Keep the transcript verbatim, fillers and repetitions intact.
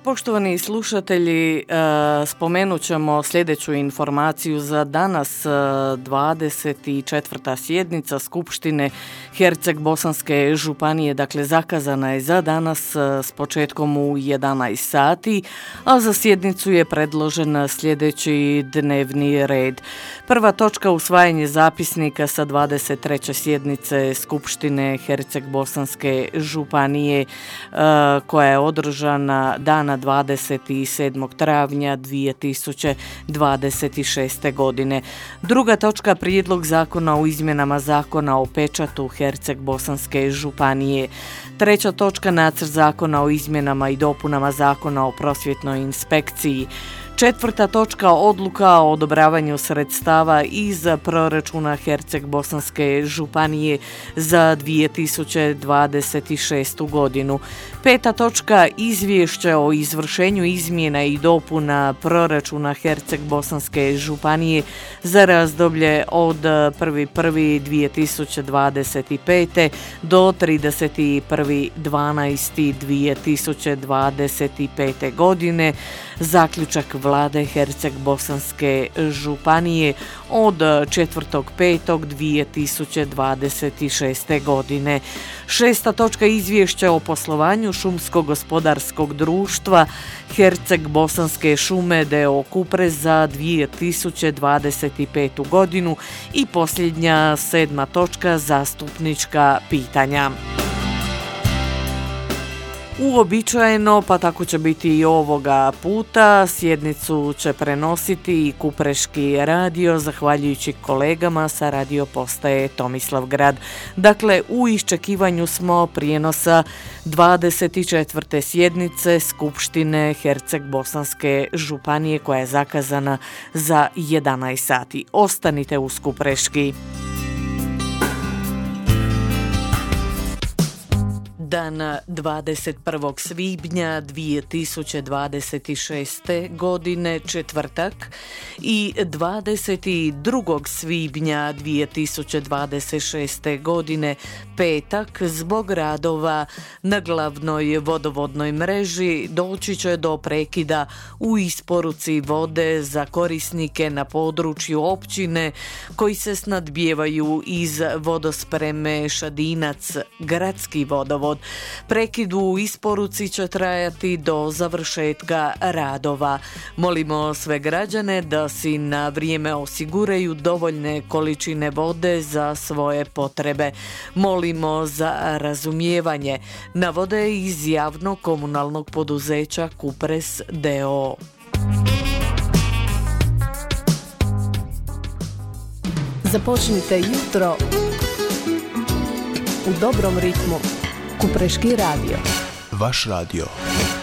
Poštovani slušatelji, spomenut ćemo sljedeću informaciju za danas. dvadeset četvrta sjednica Skupštine Herceg-Bosanske županije, dakle zakazana je za danas s početkom u jedanaest sati, a za sjednicu je predložen sljedeći dnevni red. Prva točka, usvajanje zapisnika sa dvadeset treće sjednice Skupštine Herceg-Bosanske županije koja je održana dana dvadeset sedmog travnja dvije tisuće dvadeset šeste. godine. Druga točka, prijedlog zakona o izmjenama zakona o pečatu Herceg-Bosanske županije. Treća točka, nacrt zakona o izmjenama i dopunama zakona o prosvjetnoj inspekciji. Četvrta točka, odluka o odobravanju sredstava iz proračuna Herceg-Bosanske županije za dvije tisuće dvadeset šestu. godinu. Peta točka, izvješće o izvršenju izmjena i dopuna proračuna Herceg-Bosanske županije za razdoblje od prvi prvog dvije tisuće dvadeset pete. do trideset prvog dvanaestog dvije tisuće dvadeset pete. godine. Zaključak Vlade Herceg-Bosanske županije od četvrtog petog dvije tisuće dvadeset šeste. godine. Šesta točka, izvješće o poslovanju šumsko-gospodarskog društva Herceg-Bosanske šume d o o Kupres za dvije tisuće dvadeset petu. godinu. I posljednja sedma točka, zastupnička pitanja. Uobičajeno, pa tako će biti i ovoga puta, sjednicu će prenositi i Kupreški radio, zahvaljujući kolegama sa radio postaje Tomislavgrad. Dakle, u iščekivanju smo prijenosa dvadeset četvrte sjednice Skupštine Herceg-Bosanske županije koja je zakazana za jedanaest sati. Ostanite uz Kupreški. Dan dvadeset prvog svibnja dvije tisuće dvadeset šeste. godine, četvrtak, i dvadeset drugog svibnja dvije tisuće dvadeset šeste. godine, petak, zbog radova na glavnoj vodovodnoj mreži doći će do prekida u isporuci vode za korisnike na području općine koji se snadbijevaju iz vodospreme Šadinac, gradski vodovod. Prekid u isporuci će trajati do završetka radova. Molimo sve građane da si na vrijeme osiguraju dovoljne količine vode za svoje potrebe. Molimo za razumijevanje. Navode iz javnog komunalnog poduzeća Kupres d o o. Započnite jutro u dobrom ritmu. Kupreški radio. Vaš radio.